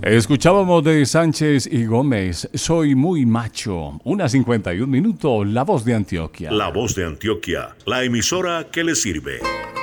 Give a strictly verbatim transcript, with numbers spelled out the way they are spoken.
Escuchábamos de Sánchez y Gómez, Soy muy macho, una cincuenta y un minutos, La Voz de Antioquia. La Voz de Antioquia, la emisora que le sirve.